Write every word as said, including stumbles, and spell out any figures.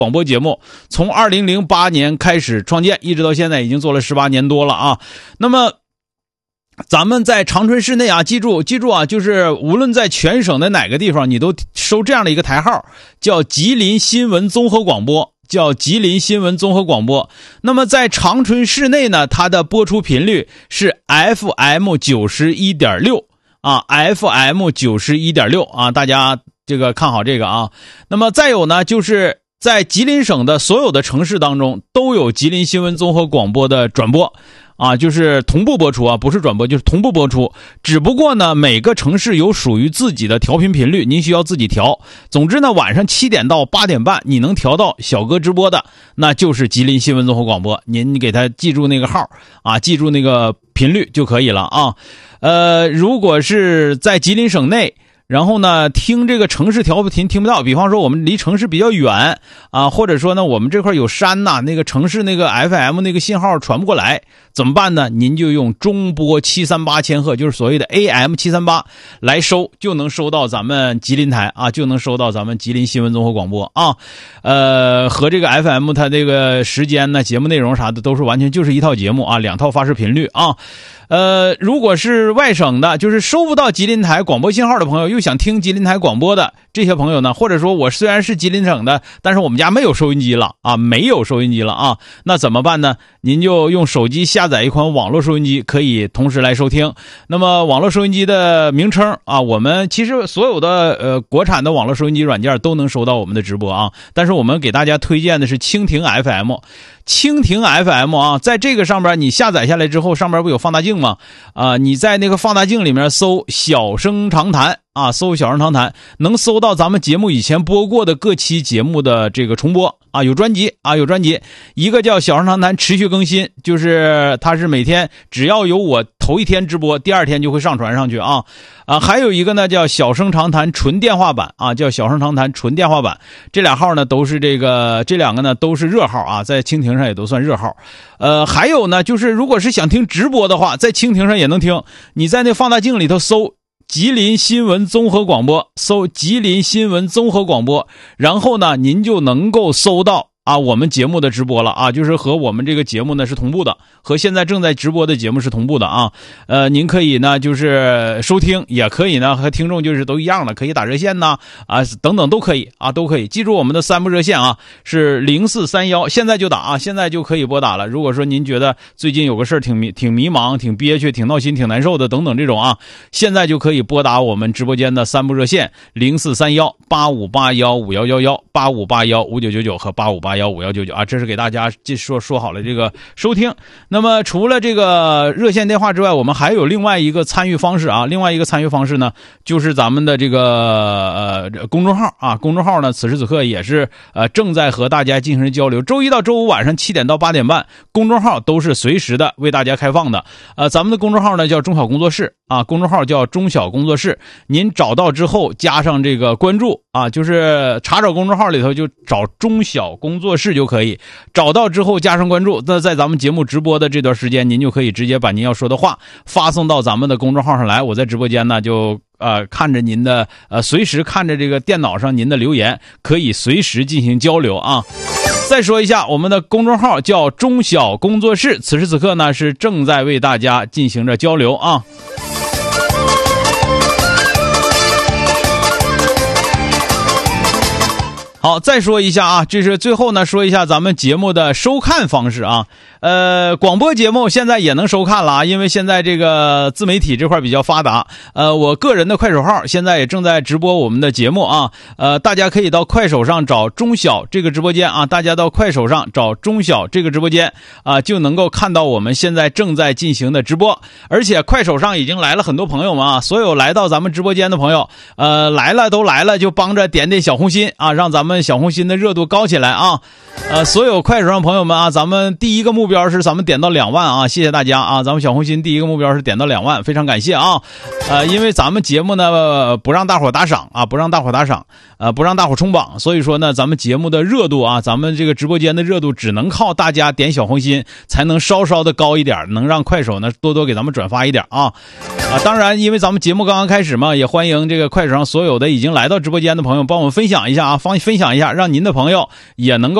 广播节目从二零零八年开始创建，一直到现在已经做了十八年多了啊。那么咱们在长春市内啊，记住记住啊，就是无论在全省的哪个地方，你都收这样的一个台号，叫吉林新闻综合广播，叫吉林新闻综合广播。那么在长春市内呢，它的播出频率是 F M 九十一点六 啊 ，F M 九十一点六 啊，大家这个看好这个啊。那么再有呢，就是在吉林省的所有的城市当中都有吉林新闻综合广播的转播啊，就是同步播出啊，不是转播就是同步播出。只不过呢，每个城市有属于自己的调频频率，您需要自己调。总之呢，晚上七点到八点半，你能调到小哥直播的，那就是吉林新闻综合广播。您给他记住那个号啊，记住那个频率就可以了啊。呃，如果是在吉林省内，然后呢，听这个城市调频听不到，比方说我们离城市比较远啊，或者说呢我们这块有山呐、啊，那个城市那个 F M 那个信号传不过来，怎么办呢？您就用中波七三八千赫，就是所谓的 A M 七三八 来收，就能收到咱们吉林台啊，就能收到咱们吉林新闻综合广播啊。呃，和这个 F M 它这个时间呢、节目内容啥的都是完全就是一套节目啊，两套发射频率啊。呃，如果是外省的，就是收不到吉林台广播信号的朋友，又想听吉林台广播的这些朋友呢，或者说我虽然是吉林省的，但是我们家没有收音机了啊，没有收音机了啊，那怎么办呢？您就用手机下载一款网络收音机，可以同时来收听。那么网络收音机的名称啊，我们其实所有的呃国产的网络收音机软件都能收到我们的直播啊，但是我们给大家推荐的是蜻蜓 F M。蜻蜓 F M 啊，在这个上边你下载下来之后，上边不有放大镜吗？啊、呃，你在那个放大镜里面搜小声长谈啊，搜小声长谈，能搜到咱们节目以前播过的各期节目的这个重播啊，有专辑啊，有专辑。一个叫小声长谈持续更新，就是它是每天只要有我头一天直播，第二天就会上传上去啊啊。还有一个呢叫小声长谈纯电话版啊，叫小声长谈纯电话版。这俩号呢都是这个，这两个呢都是热号啊，在蜻蜓上也都算热号。呃，还有呢，就是如果是想听直播的话，在蜻蜓上也能听。你在那放大镜里头搜吉林新闻综合广播，搜吉林新闻综合广播，然后呢，您就能够搜到啊我们节目的直播了啊，就是和我们这个节目呢是同步的，和现在正在直播的节目是同步的啊。呃，您可以呢就是收听，也可以呢和听众就是都一样的，可以打热线呐啊等等都可以啊，都可以。记住我们的三部热线啊，是零四三一，现在就打啊，现在就可以拨打了。如果说您觉得最近有个事儿挺迷挺迷茫、挺憋屈、挺闹心、挺难受的等等这种啊，现在就可以拨打我们直播间的三部热线零四三一八五八一五一一一八五八一五九九九和八五八一五一九九啊，这是给大家说说好了这个收听。那么除了这个热线电话之外，我们还有另外一个参与方式啊，另外一个参与方式呢，就是咱们的这个呃公众号啊，公众号呢此时此刻也是呃正在和大家进行交流。周一到周五晚上七点到八点半，公众号都是随时的为大家开放的。呃，咱们的公众号呢叫中小工作室啊，公众号叫中小工作室，您找到之后加上这个关注啊，就是查找公众号里头就找中小工作室就可以，找到之后加上关注，那在咱们节目直播的这段时间，您就可以直接把您要说的话发送到咱们的公众号上来，我在直播间呢就呃看着您的呃随时看着这个电脑上您的留言，可以随时进行交流啊。再说一下，我们的公众号叫中小工作室，此时此刻呢是正在为大家进行着交流啊。好，再说一下啊，这是最后呢，说一下咱们节目的收看方式啊。呃，广播节目现在也能收看了啊，因为现在这个自媒体这块比较发达。呃，我个人的快手号现在也正在直播我们的节目啊。呃，大家可以到快手上找中小这个直播间啊，大家到快手上找中小这个直播间啊，就能够看到我们现在正在进行的直播。而且快手上已经来了很多朋友们啊，所有来到咱们直播间的朋友，呃，来了都来了，就帮着点点小红心啊，让咱们小红心的热度高起来啊！呃，所有快手上朋友们啊，咱们第一个目标是咱们点到两万啊，谢谢大家啊！咱们小红心第一个目标是点到两万，非常感谢啊！呃，因为咱们节目呢不让大伙打赏啊，不让大伙打赏， 呃，不让大伙冲榜，所以说呢，咱们节目的热度啊，咱们这个直播间的热度只能靠大家点小红心才能稍稍的高一点，能让快手呢多多给咱们转发一点啊。啊，当然，因为咱们节目刚刚开始嘛，也欢迎这个快手上所有的已经来到直播间的朋友帮我们分享一下啊，方分享一下，让您的朋友也能够